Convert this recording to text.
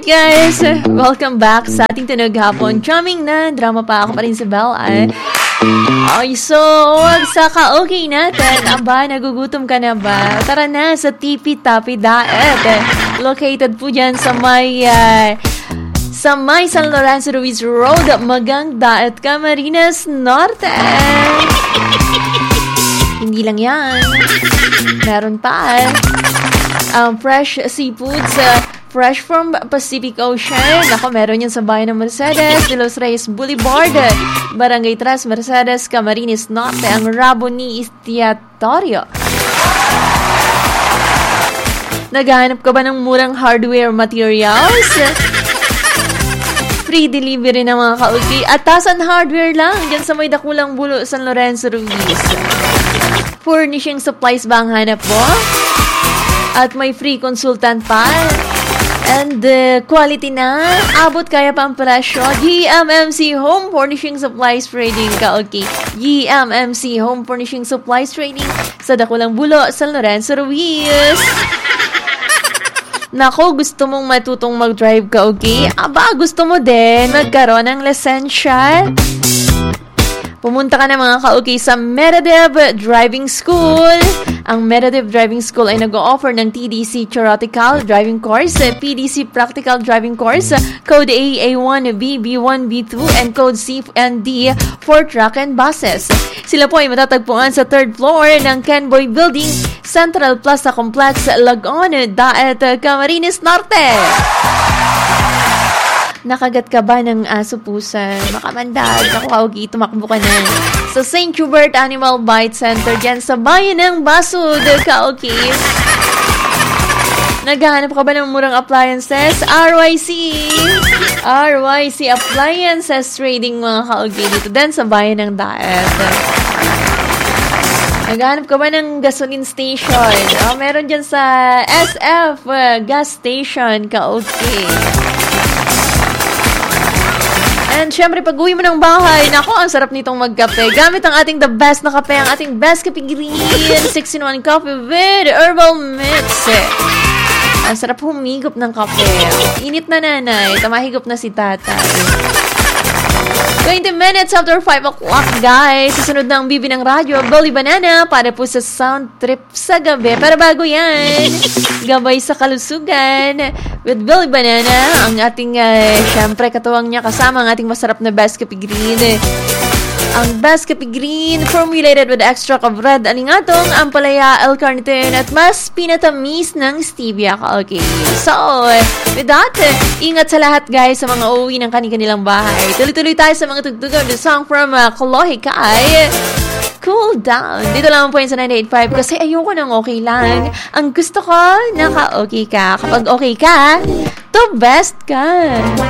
Alright guys, welcome back sa ating tunog hapon. Charming na drama pa ako pa rin sa Bell ay. Okay, so sa ka-okay natin, aba, nagugutom ka na ba? Tara na sa Tipi Tapi Daet. Located po dyan sa may San Lorenzo Ruiz Road, Magang Daet, Camarines Norte. Hindi lang yan, meron pa fresh seafoods, fresh from Pacific Ocean. Ako, meron yan sa bayan ng Mercedes, de los Reyes Boulevard, Barangay Tres, Mercedes, Camarines Norte, ang rabo ni Estiatorio. Naghahanap ka ba ng murang hardware materials? Free delivery ng mga ka-okay. Atasan hardware lang, dyan sa may Dakulang Bulo, San Lorenzo Ruiz. Furnishing supplies ba ang hanap mo? At may free consultant pa. And quality na. Abot kaya pa ang presyo. GMMC Home Furnishing Supplies Trading ka, okay? GMMC Home Furnishing Supplies Trading sa Dakulang Bulo, San Lorenzo Ruiz. Nako, gusto mong matutong mag-drive ka, okay? Aba, gusto mo din magkaroon ng lisensya? Pumunta ka na mga ka-okay sa Meredith Driving School. Ang Meredith Driving School ay nag-o-offer ng TDC Theoretical Driving Course, PDC Practical Driving Course, Code A, A1, B, B1, B2, and Code C and D for truck and buses. Sila po ay matatagpuan sa 3rd floor ng Kenboy Building, Central Plaza Complex, Lagon, Daet, Camarines Norte. Nakagat ka ba ng aso pusa? Makamandag. Ako, okay, tumakbo ka na. Sa St. Hubert Animal Bite Center dyan sa bayan ng Basud. Ka-okay. Naghahanap ka ba ng murang appliances? RYC Appliances Trading mga ka-okay. Dito din sa bayan ng Daet. Naghahanap ka ba ng gasoline station? Meron dyan sa SF gas station. Ka-okay. And syempre, pag uwi mo ng bahay, nako, ang sarap nitong magkape. Gamit ang ating the best na kape, ang ating best kape green, 6-in-1 coffee with herbal mix. Ang sarap humigop ng kape. Init na nanay, tamahigop na si tatay. 20 minutes after 5 o'clock, guys. Susunod na ang bibi ng radyo, Bully Banana, para po sa sound trip sa gabi. Pero bago yan, gabay sa kalusugan with Bully Banana, ang ating, syempre, katuwang niya kasama ang ating masarap na Best Kape Green. Ang Best Kape Green, formulated with extract of red alingatong, ampalaya, L-carnitine, at mas pinatamis ng stevia. Okay. So, with that, ingat sa lahat, guys, sa mga uuwi ng kanilang bahay. Tuloy-tuloy tayo sa mga tugtugan. The song from Kolohe Kai, Cool Down. Dito lang po yun sa 98.5 kasi ayoko nang okay lang. Ang gusto ko, naka-okay ka. Kapag okay ka, to best ka.